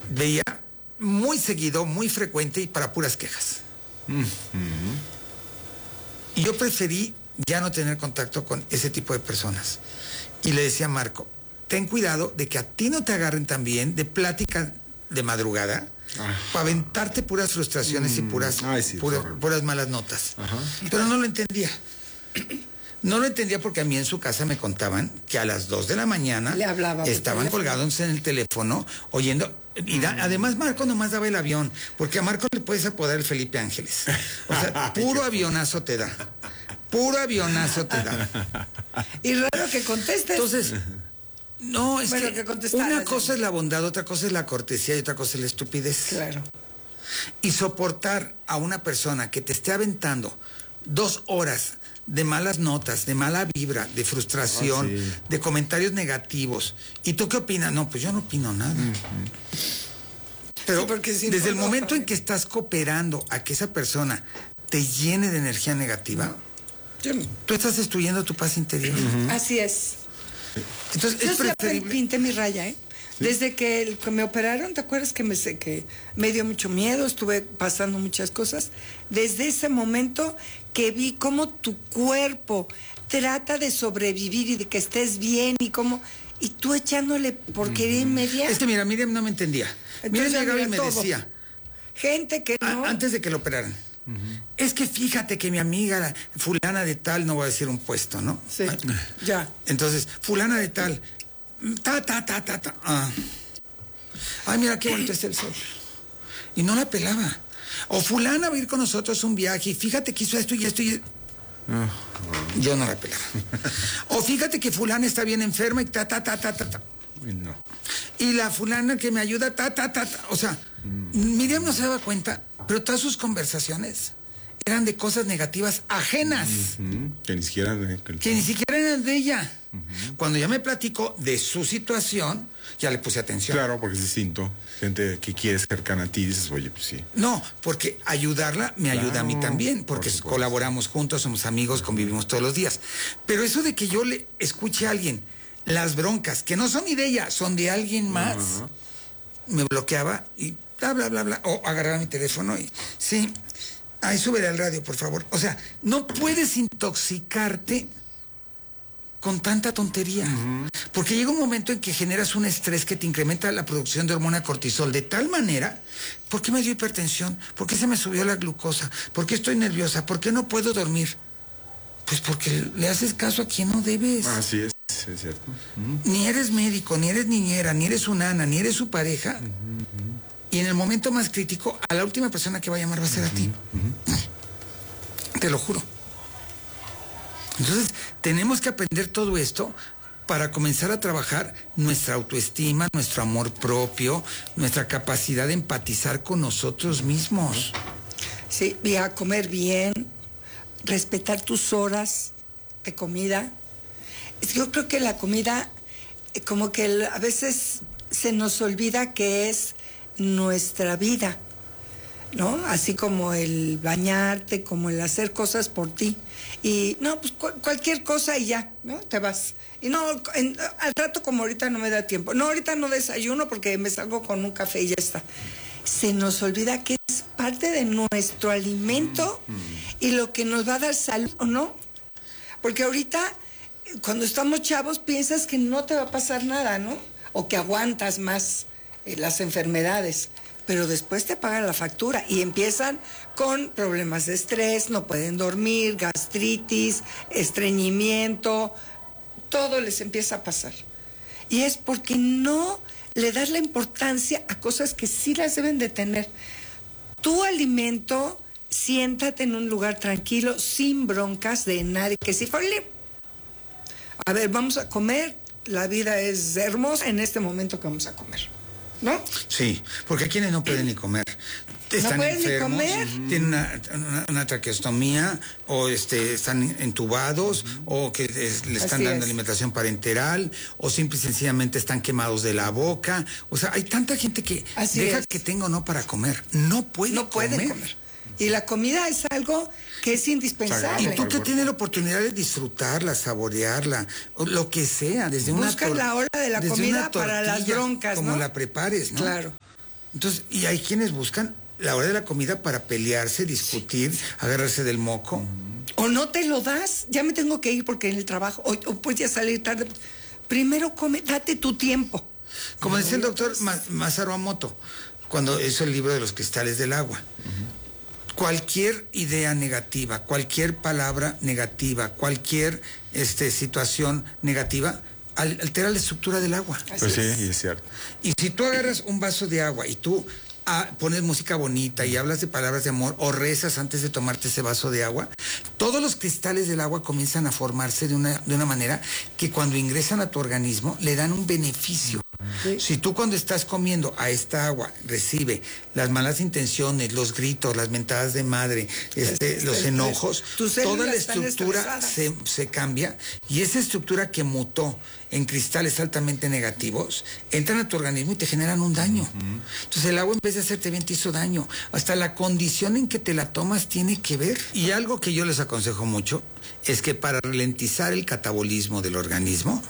veía muy seguido, muy frecuente y para puras quejas. Y yo preferí ya no tener contacto con ese tipo de personas. Y le decía a Marco, ten cuidado de que a ti no te agarren también de plática de madrugada para aventarte puras frustraciones y puras malas notas. Pero no lo entendía. No lo entendía porque a mí en su casa me contaban que a las 2 de la mañana estaban colgados en el teléfono oyendo. Y además Marco nomás daba el avión, porque a Marco le puedes apodar el Felipe Ángeles. O sea, puro avionazo te da. Puro avionazo te da. Y raro que contestes. Entonces, no, es bueno, que una cosa es la bondad, otra cosa es la cortesía y otra cosa es la estupidez. Claro. Y soportar a una persona que te esté aventando 2 horas de malas notas, de mala vibra, de frustración, de comentarios negativos. ¿Y tú qué opinas? No, pues yo no opino nada. Pero desde el momento en que estás cooperando a que esa persona te llene de energía negativa, tú estás destruyendo tu paz interior. Así es. Entonces yo es preferible. pinté mi raya, ¿eh? ¿Sí? Desde que me operaron, ¿te acuerdas que me dio mucho miedo? Estuve pasando muchas cosas. Desde ese momento que vi cómo tu cuerpo trata de sobrevivir y de que estés bien y tú echándole porquería inmediata. Es que mira, Miriam no me entendía. Miriam llegaba y me decía. Gente que no. Antes de que lo operaran. Es que fíjate que mi amiga fulana de tal, no voy a decir un puesto, ¿no? Sí, ya. Entonces, fulana de tal, ay, mira qué bonito está el sol. Y no la pelaba. O fulana va a ir con nosotros a un viaje y fíjate que hizo esto y esto y... Yo no la pelaba. O fíjate que fulana está bien enferma y No. Y la fulana que me ayuda, o sea, Miriam no se daba cuenta, pero todas sus conversaciones eran de cosas negativas ajenas. Que ni siquiera eran de ella. Cuando ya me platicó de su situación, ya le puse atención. Claro, porque es distinto. Gente que quiere cercana a ti, dices, oye, pues sí. No, porque ayudarla me ayuda a mí también, porque colaboramos juntos, somos amigos, convivimos todos los días. Pero eso de que yo le escuche a alguien las broncas, que no son ni de ella, son de alguien más, me bloqueaba y bla, o agarraba mi teléfono y sí, ahí súbele al radio, por favor. O sea, no puedes intoxicarte con tanta tontería, porque llega un momento en que generas un estrés que te incrementa la producción de hormona cortisol de tal manera. ¿Por qué me dio hipertensión? ¿Por qué se me subió la glucosa? ¿Por qué estoy nerviosa? ¿Por qué no puedo dormir? Pues porque le haces caso a quien no debes. Así es cierto. Ni eres médico, ni eres niñera, ni eres su nana, ni eres su pareja. Y en el momento más crítico, a la última persona que va a llamar va a ser a ti. Te lo juro. Entonces, tenemos que aprender todo esto para comenzar a trabajar nuestra autoestima, nuestro amor propio, nuestra capacidad de empatizar con nosotros mismos. Sí, y a comer bien, respetar tus horas de comida. Yo creo que la comida, como que a veces se nos olvida que es nuestra vida, ¿no? Así como el bañarte, como el hacer cosas por ti. Y no, pues cualquier cosa y ya, ¿no? Te vas. Y no, al rato como ahorita no me da tiempo. No, ahorita no desayuno porque me salgo con un café y ya está. Se nos olvida que es parte de nuestro alimento y lo que nos va a dar salud, ¿o no? Porque ahorita, cuando estamos chavos, piensas que no te va a pasar nada, ¿no? O que aguantas más las enfermedades. Pero después te pagan la factura y empiezan con problemas de estrés, no pueden dormir, gastritis, estreñimiento, todo les empieza a pasar. Y es porque no le das la importancia a cosas que sí las deben de tener. Tu alimento, siéntate en un lugar tranquilo, sin broncas de nadie, que si a ver, vamos a comer, la vida es hermosa en este momento que vamos a comer, ¿no? Sí, porque hay quienes no pueden ni comer. Están no pueden enfermos, ni comer. Tienen una traqueostomía, o están entubados, o que le están dando alimentación parenteral, o simple y sencillamente están quemados de la boca. O sea, hay tanta gente que deja que tenga o no para comer. No pueden comer. Y la comida es algo que es indispensable. Y tú que tienes la oportunidad de disfrutarla, saborearla, o lo que sea, desde Buscas la hora de la comida para las broncas, como ¿no? la prepares, ¿no? Claro. Entonces, y hay quienes buscan la hora de la comida para pelearse, discutir, agarrarse del moco. O no te lo das, ya me tengo que ir porque en el trabajo, o pues ya salir tarde. Primero come, date tu tiempo. Como decía el doctor Masaru Emoto, cuando hizo el libro de los cristales del agua. Cualquier idea negativa, cualquier palabra negativa, cualquier situación negativa, altera la estructura del agua. Pues sí, y es cierto. Y si tú agarras un vaso de agua y tú pones música bonita y hablas de palabras de amor o rezas antes de tomarte ese vaso de agua, todos los cristales del agua comienzan a formarse de una manera que cuando ingresan a tu organismo le dan un beneficio. Sí. Si tú cuando estás comiendo a esta agua recibe las malas intenciones, los gritos, las mentadas de madre, los enojos, toda la estructura se cambia, y esa estructura que mutó en cristales altamente negativos entran a tu organismo y te generan un daño. Entonces el agua, en vez de hacerte bien, te hizo daño. Hasta la condición en que te la tomas tiene que ver. Y algo que yo les aconsejo mucho es que para ralentizar el catabolismo del organismo,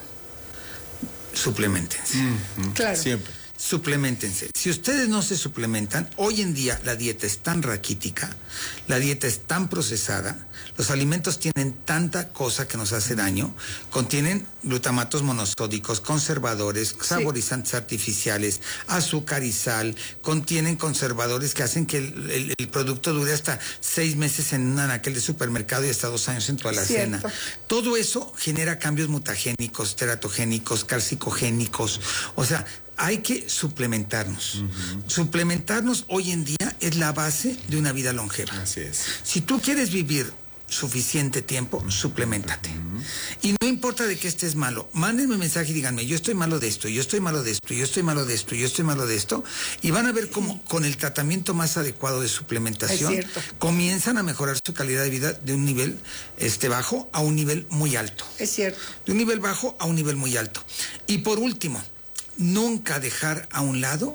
suplementense. Claro. Siempre. Suplementense. Si ustedes no se suplementan, hoy en día la dieta es tan raquítica, la dieta es tan procesada, los alimentos tienen tanta cosa que nos hace daño, contienen glutamatos monosódicos, conservadores, saborizantes artificiales, azúcar y sal, contienen conservadores que hacen que el producto dure hasta 6 meses en un anaquel de supermercado y hasta 2 años en tu alacena. Todo eso genera cambios mutagénicos, teratogénicos, calcicogénicos. O sea, hay que suplementarnos. Suplementarnos hoy en día es la base de una vida longeva. Así es. Si tú quieres vivir suficiente tiempo, suplementate. Y no importa de qué estés malo, mándenme un mensaje y díganme, yo estoy malo de esto, yo estoy malo de esto, yo estoy malo de esto, yo estoy malo de esto, y van a ver cómo con el tratamiento más adecuado de suplementación comienzan a mejorar su calidad de vida de un nivel bajo a un nivel muy alto. Es cierto. De un nivel bajo a un nivel muy alto. Y por último, nunca dejar a un lado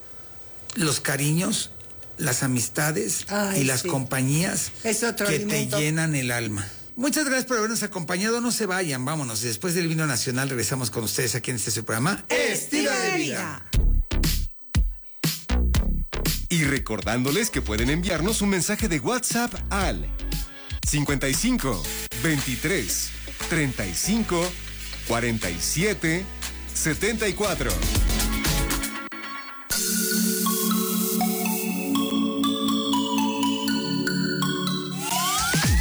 los cariños, las amistades y las compañías que te llenan el alma. Muchas gracias por habernos acompañado. No se vayan, vámonos. Después del Vino Nacional regresamos con ustedes aquí en este programa Estilo de Vida. Y recordándoles que pueden enviarnos un mensaje de WhatsApp al 55 23 35 47 74.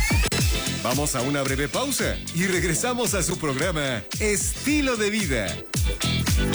Vamos a una breve pausa y regresamos a su programa Estilo de Vida.